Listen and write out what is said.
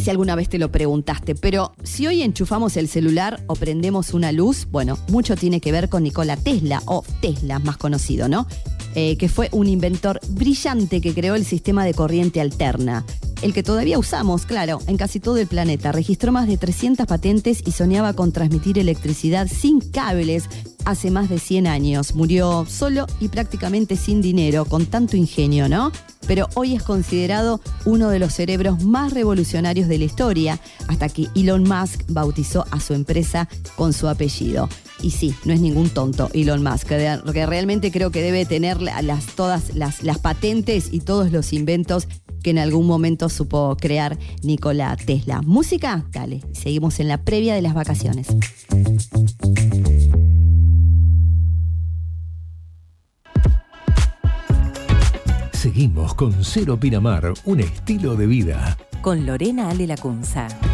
si alguna vez te lo preguntaste, pero si hoy enchufamos el celular o prendemos una luz, bueno, mucho tiene que ver con Nikola Tesla, o Tesla más conocido, ¿no? Que fue un inventor brillante que creó el sistema de corriente alterna. El que todavía usamos, claro, en casi todo el planeta. Registró más de 300 patentes y soñaba con transmitir electricidad sin cables hace más de 100 años. Murió solo y prácticamente sin dinero, con tanto ingenio, ¿no? Pero hoy es considerado uno de los cerebros más revolucionarios de la historia, hasta que Elon Musk bautizó a su empresa con su apellido. Y sí, no es ningún tonto Elon Musk, que realmente creo que debe tener todas las patentes y todos los inventos que en algún momento supo crear Nikola Tesla. ¿Música? Dale, seguimos en la previa de las vacaciones. Seguimos con Cero Pinamar, un estilo de vida. Con Lorena Ale Lacunza.